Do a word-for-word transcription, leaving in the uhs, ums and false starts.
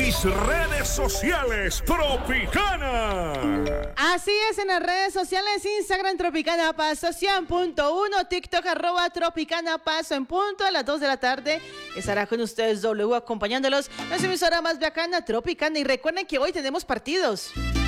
mis redes sociales, Tropicana. Así es, en las redes sociales, Instagram Tropicana Paso cien punto uno, TikTok arroba Tropicana Paso. En punto a las dos de la tarde estará con ustedes W acompañándolos, la emisora más bacana, Tropicana. Y recuerden que hoy tenemos partidos.